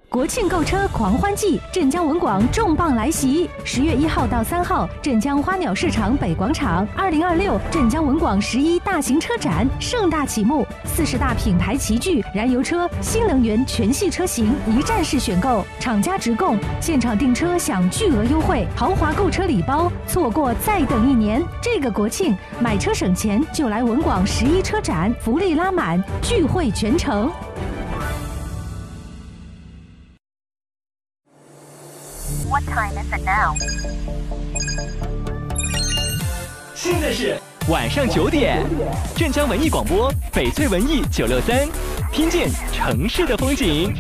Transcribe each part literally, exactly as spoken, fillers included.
国庆购车狂欢季，镇江文广重磅来袭！十月一号到三号，镇江花鸟市场北广场，二零二六镇江文广十一大型车展盛大启幕，四十大品牌齐聚，燃油车、新能源全系车型一站式选购，厂家直供，现场订车享巨额优惠，豪华购车礼包，错过再等一年。这个国庆买车省钱就来文广十一车展，福利拉满，聚会全城。 What time is it now? 现在是晚上九点，镇江文艺广播，翡翠文艺九六三，听见城市的风景。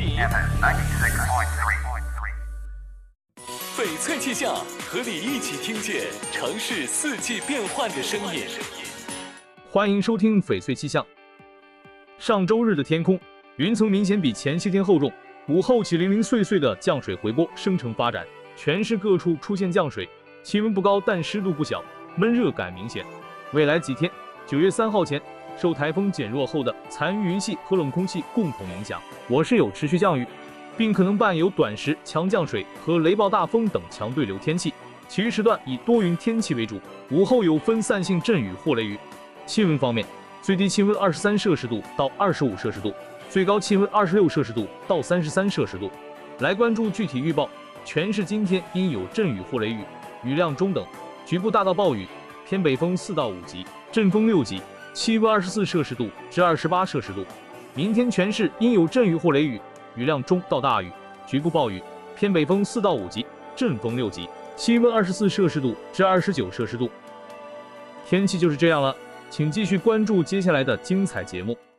翡翠气象，和你一起听见城市四季变换的声音。 欢迎收听翡翠气象。上周日的天空，云层明显比前些天厚重，午后起零零碎碎的降水回波生成发展。全市各处出现降水，气温不高，但湿度不小，闷热感明显。未来几天，九月三号前，受台风减弱后的残余云系和冷空气共同影响，我市有持续降雨，并可能伴有短时强降水和雷暴大风等强对流天气。其余时段以多云天气为主，午后有分散性阵雨或雷雨。气温方面，最低气温二十三摄氏度到二十五摄氏度，最高气温二十六摄氏度到三十三摄氏度。来关注具体预报。全市今天应有阵雨或雷雨，雨量中等，局部大到暴雨，偏北风四到五级，阵风六级，气温二十四摄氏度至二十八摄氏度。明天全市应有阵雨或雷雨，雨量中到大雨，局部暴雨，偏北风四到五级，阵风六级，气温二十四摄氏度至二十九摄氏度。天气就是这样了，请继续关注接下来的精彩节目。